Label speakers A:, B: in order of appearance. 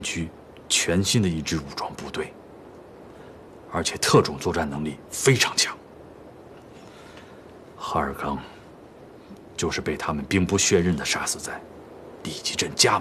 A: 区全新的一支武装部队，而且特种作战能力非常强。哈尔刚就是被他们兵不血刃地杀死在第几镇家门。